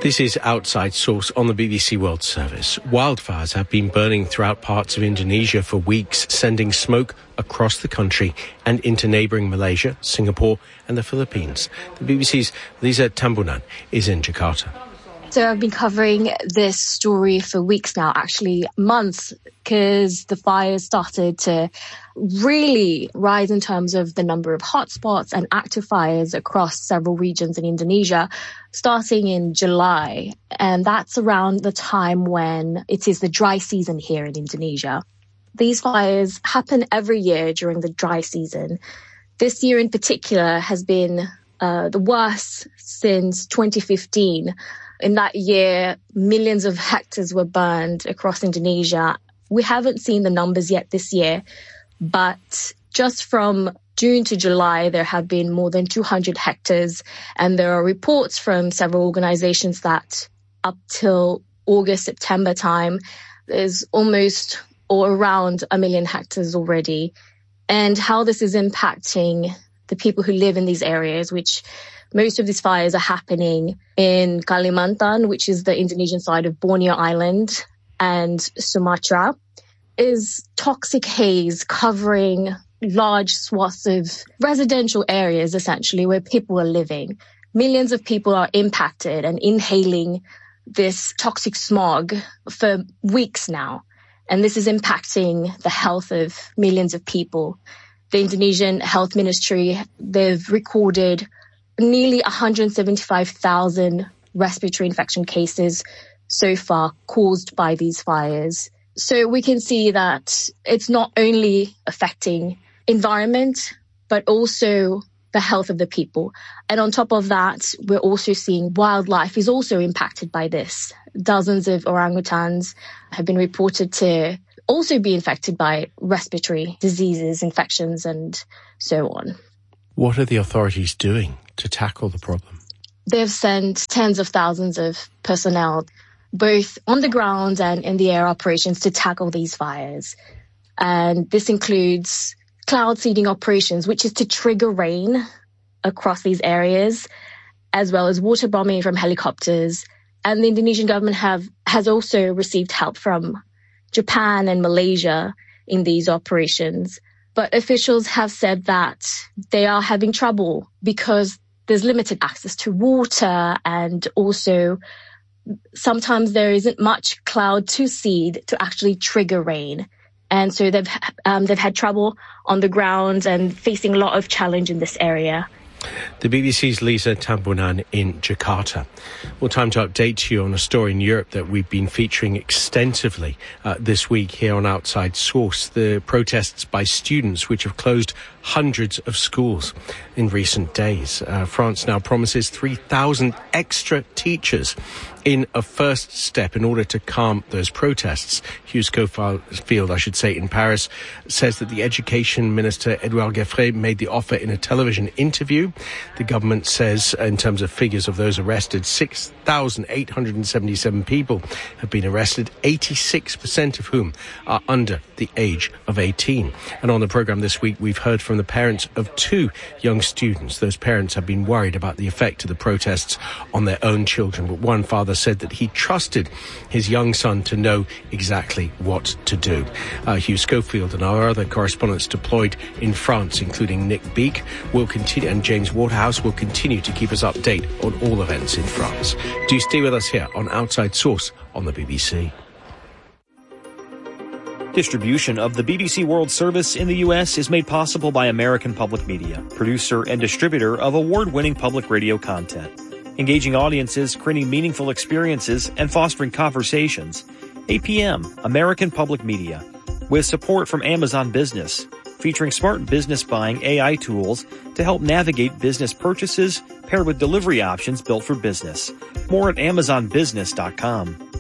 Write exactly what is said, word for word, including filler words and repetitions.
This is Outside Source on the B B C World Service. Wildfires have been burning throughout parts of Indonesia for weeks, sending smoke across the country and into neighbouring Malaysia, Singapore and the Philippines. The B B C's Lisa Tambunan is in Jakarta. So I've been covering this story for weeks now, actually months, because the fires started to really rise in terms of the number of hotspots and active fires across several regions in Indonesia, starting in July. And that's around the time when it is the dry season here in Indonesia. These fires happen every year during the dry season. This year in particular has been uh, the worst since twenty fifteen. In that year, millions of hectares were burned across Indonesia. We haven't seen the numbers yet this year, but just from June to July, there have been more than two hundred hectares. And there are reports from several organizations that up till August, September time, there's almost or around a million hectares already. And how this is impacting the people who live in these areas, which most of these fires are happening in Kalimantan, which is the Indonesian side of Borneo Island, and Sumatra, is toxic haze covering large swaths of residential areas, essentially, where people are living. Millions of people are impacted and inhaling this toxic smog for weeks now. And this is impacting the health of millions of people. The Indonesian Health Ministry, they've recorded nearly one hundred seventy-five thousand respiratory infection cases so far caused by these fires. So we can see that it's not only affecting environment, but also the health of the people. And on top of that, we're also seeing wildlife is also impacted by this. Dozens of orangutans have been reported to also be infected by respiratory diseases, infections, and so on. What are the authorities doing to tackle the problem? They've sent tens of thousands of personnel, both on the ground and in the air operations, to tackle these fires. And this includes cloud seeding operations, which is to trigger rain across these areas, as well as water bombing from helicopters. And the Indonesian government have has also received help from Japan and Malaysia in these operations. But officials have said that they are having trouble because there's limited access to water, and also sometimes there isn't much cloud to seed to actually trigger rain. And so they've um, they've had trouble on the ground and facing a lot of challenge in this area. The B B C's Lisa Tambunan in Jakarta. Well, time to update you on a story in Europe that we've been featuring extensively uh, this week here on Outside Source. The protests by students which have closed hundreds of schools in recent days. Uh, France now promises three thousand extra teachers in a first step in order to calm those protests. Hugh Schofield, I should say, in Paris, says that the Education Minister, Edouard Geoffroy, made the offer in a television interview. The government says, in terms of figures of those arrested, six thousand eight hundred seventy-seven people have been arrested, eighty-six percent of whom are under the age of eighteen. And on the programme this week, we've heard from the parents of two young students. Those parents have been worried about the effect of the protests on their own children, but one father said that he trusted his young son to know exactly what to do. Uh, Hugh Schofield and our other correspondents deployed in France, including Nick Beak, will continue, and James Waterhouse will continue to keep us updated on all events in France. Do stay with us here on Outside Source on the B B C. Distribution of the B B C World Service in the U S is made possible by American Public Media, producer and distributor of award-winning public radio content. Engaging audiences, creating meaningful experiences, and fostering conversations. A P M, American Public Media, with support from Amazon Business, featuring smart business buying A I tools to help navigate business purchases paired with delivery options built for business. More at amazon business dot com.